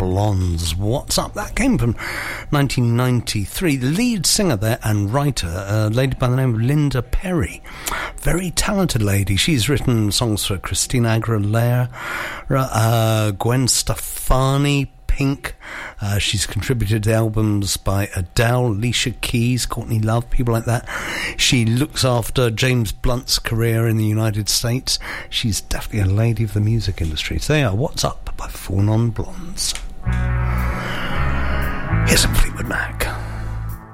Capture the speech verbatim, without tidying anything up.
Blondes. What's Up? That came from nineteen ninety-three. The lead singer there and writer, a lady by the name of Linda Perry. Very talented lady. She's written songs for Christina Aguilera, uh, Gwen Stefani, Pink. Uh, she's contributed to albums by Adele, Alicia Keys, Courtney Love, people like that. She looks after James Blunt's career in the United States. She's definitely a lady of the music industry. So yeah, What's Up by Four Non Blondes. Here's some Fleetwood Mac.